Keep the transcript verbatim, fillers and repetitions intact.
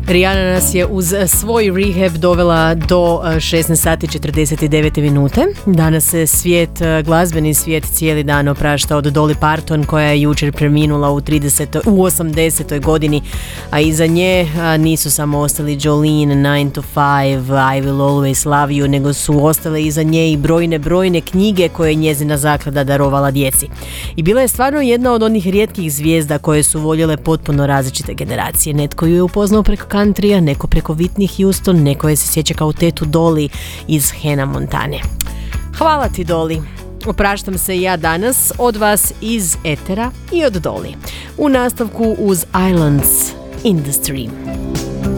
Rihanna nas je uz svoj rehab dovela do šesnaest sati četrdeset devet minute. Danas se svijet, glazbeni svijet cijeli dan oprašta od Dolly Parton koja je jučer preminula u, tridesetoj u osamdesetoj godini, a iza nje nisu samo ostali Jolene, nine to five, I Will Always Love You, nego su ostale iza nje i brojne, brojne knjige koje je njezina zaklada darovala djeci. I bila je stvarno jedna od onih rijetkih zvijezda koje su voljele potpuno različite generacije. Netko ju je upoznao preko countrya, neko preko Whitney Houston, neko je se sjeća kao tetu Dolly iz Hannah Montane. Hvala ti, Dolly. Opraštam se i ja danas od vas iz etera i od Dolly. U nastavku uz Islands in the Stream.